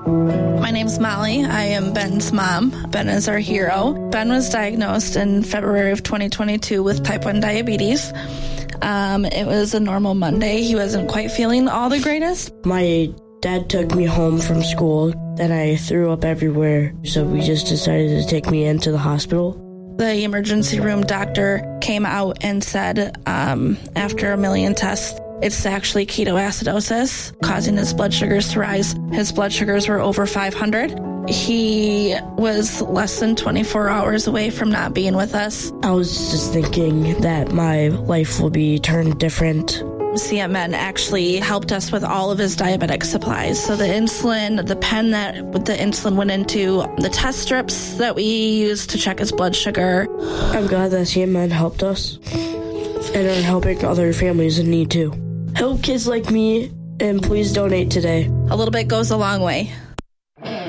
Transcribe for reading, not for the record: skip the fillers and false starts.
My name's Molly. I am Ben's mom. Ben is our hero. Ben was diagnosed in February of 2022 with type 1 diabetes. It was a normal Monday. He wasn't quite feeling all the greatest. My dad took me home from school, then I threw up everywhere, so we just decided to take me into the hospital. The emergency room doctor came out and said, after a million tests, it's actually ketoacidosis, causing his blood sugars to rise. His blood sugars were over 500. He was less than 24 hours away from not being with us. I was just thinking that my life will be turned different. CMN actually helped us with all of his diabetic supplies. So the insulin, the pen that the insulin went into, the test strips that we used to check his blood sugar. I'm glad that CMN helped us and are helping other families in need too. Help kids like me, and please donate today. A little bit goes a long way.